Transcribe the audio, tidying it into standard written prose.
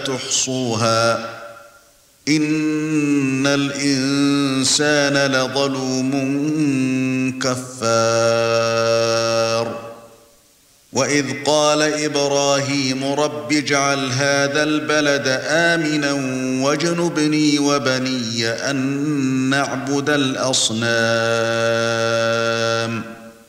تحصوها إن الإنسان لظلوم كفار وإذ قال إبراهيم رب اجعل هذا البلد آمنا واجنبني وبني أن نعبد الأصنام